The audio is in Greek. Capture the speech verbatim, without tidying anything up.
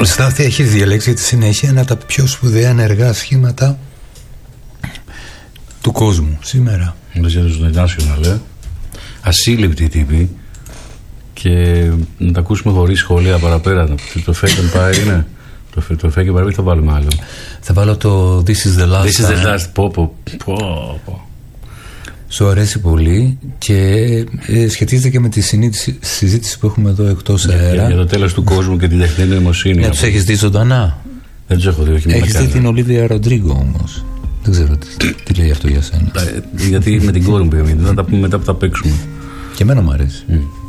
Στάθη, έχει διαλέξει για τη συνέχεια ένα από τα πιο σπουδαία ενεργά σχήματα του κόσμου σήμερα. Το National, ε. Ασύλληπτη τύπη. Και να τα ακούσουμε χωρίς σχόλια παραπέρα. Το Fake Empire είναι. Το, το Fake Empire θα βάλουμε άλλο. Θα βάλω το This is the last. This is the last. Πω, πω, πω, πω. Σου αρέσει πολύ και ε, σχετίζεται και με τη συνήθιση, συζήτηση που έχουμε εδώ εκτός για, αέρα. Για, για το τέλος του κόσμου και την τεχνητή νοημοσύνη. Ναι, τους έχεις δει ζωντανά? Δεν τους έχω δει, όχι. Έχεις δει την Ολίβια Ροντρίγκο όμως? Δεν ξέρω τι, τι λέει αυτό για σένα. Γιατί με την κόρη μου πήγαμε, να τα πούμε μετά που τα παίξουμε. Και εμένα μου αρέσει. Mm.